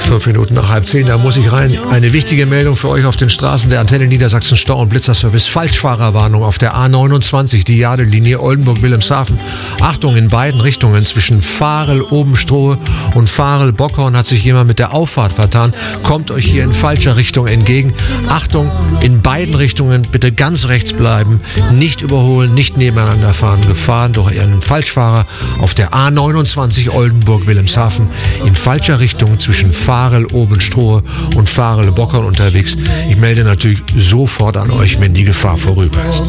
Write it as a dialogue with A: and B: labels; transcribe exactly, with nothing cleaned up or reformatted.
A: Fünf Minuten nach halb zehn, da muss ich rein. Eine wichtige Meldung für euch auf den Straßen der Antenne Niedersachsen Stau- und Blitzerservice. Falschfahrerwarnung auf der A neunundzwanzig, die Jade-Linie Oldenburg-Wilhelmshaven. Achtung, in beiden Richtungen zwischen Fahrel-Obenstrohe und Fahrel-Bockhorn hat sich jemand mit der Auffahrt vertan. Kommt euch hier in falscher Richtung entgegen. Achtung, in beiden Richtungen bitte ganz rechts bleiben. Nicht überholen, nicht nebeneinander fahren. Gefahren durch einen Falschfahrer auf der A neunundzwanzig Oldenburg-Wilhelmshaven in falscher Richtung zwischen Fahrel-Obenstrohe und Fahrel-Bockhorn unterwegs. Ich melde natürlich sofort an euch, wenn die Gefahr vorüber ist.